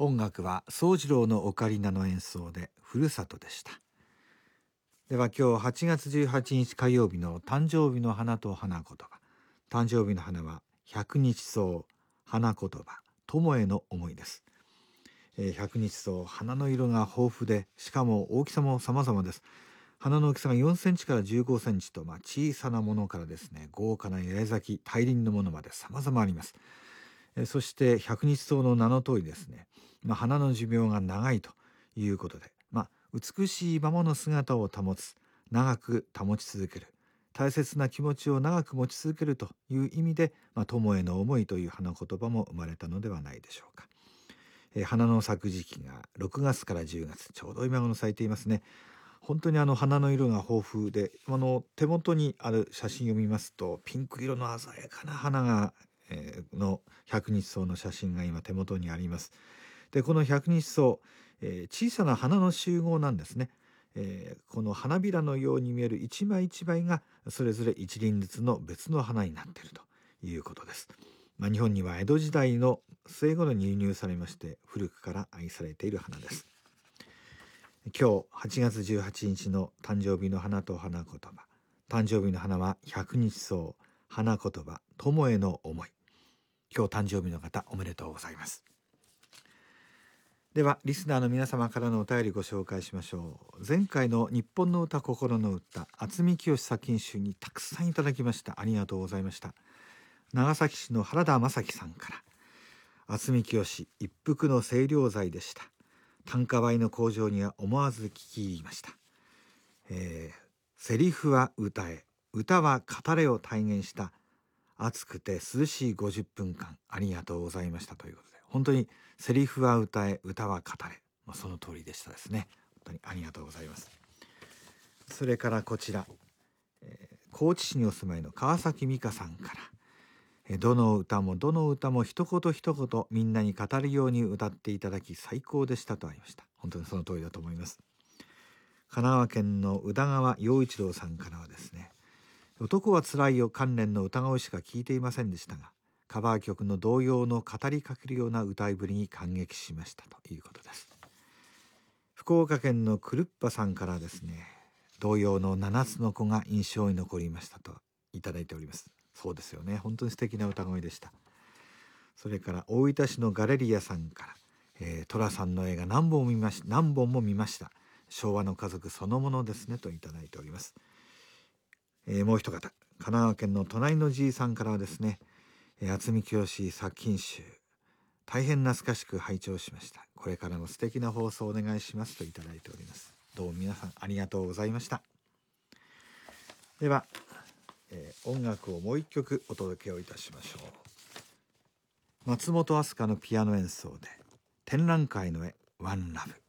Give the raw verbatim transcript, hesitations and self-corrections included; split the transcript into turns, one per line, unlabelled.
音楽は宗次郎のオカリナの演奏でふるさとでした。では今日はちがつじゅうはちにち火曜日の誕生日の花と花言葉。誕生日の花は百日草、花言葉、友への思いです。えー、百日草、花の色が豊富で、しかも大きさも様々です。花の大きさがよんセンチからじゅうごセンチと、まあ、小さなものからですね、豪華な八重咲き、大輪のものまで様々あります。えー、そして百日草の名の通りですね、まあ、花の寿命が長いということで、まあ、美しいままの姿を保つ、長く保ち続ける、大切な気持ちを長く持ち続けるという意味で、まあ、友への思いという花言葉も生まれたのではないでしょうか。えー、花の咲く時期がろくがつからじゅうがつ、ちょうど今頃咲いていますね。本当にあの花の色が豊富で、あの手元にある写真を見ますと、ピンク色の鮮やかな花が、えー、の百日草の写真が今手元にあります。でこの百日草、えー、小さな花の集合なんですね。えー、この花びらのように見える一枚一枚がそれぞれ一輪ずつの別の花になっているということです。まあ、日本には江戸時代の末頃に輸入されまして、古くから愛されている花です。今日はちがつじゅうはちにちの誕生日の花と花言葉。誕生日の花は百日草、花言葉、友への思い。今日誕生日の方おめでとうございます。ではリスナーの皆様からのお便りご紹介しましょう。前回の日本の歌心の歌、渥美清作品集にたくさんいただきました。ありがとうございました。長崎市の原田正樹さんから、渥美清一服の清涼剤でした。短歌舞の向上には思わず聞き入りました。えー、セリフは歌え、歌は語れを体現した熱くて涼しいごじゅっぷんかんありがとうございましたということで、本当にセリフは歌え、歌は語れ、まあ、その通りでしたですね。本当にありがとうございます。それからこちら、えー、高知市にお住まいの川崎美香さんから、えー、どの歌もどの歌も一言一言みんなに語るように歌っていただき最高でしたとありました。本当にその通りだと思います。神奈川県の宇田川陽一郎さんからはですね、男はつらいよ関連の歌声しか聞いていませんでしたが、カバー曲の童謡の語りかけるような歌いぶりに感激しましたということです。福岡県のクルッパさんからですね、童謡の七つの子が印象に残りましたといただいております。そうですよね、本当に素敵な歌声でした。それから大分市のガレリアさんから、えー、寅さんの映画何本も見まし何本も見ました。昭和の家族そのものですねといただいております。えー、もう一方、神奈川県の隣のじいさんからはですね、渥美清作品集大変懐かしく拝聴しました。これからも素敵な放送お願いしますといただいております。どうも皆さんありがとうございました。では、えー、音楽をもう一曲お届けをいたしましょう。松本明日香のピアノ演奏で展覧会の絵ワンラブ。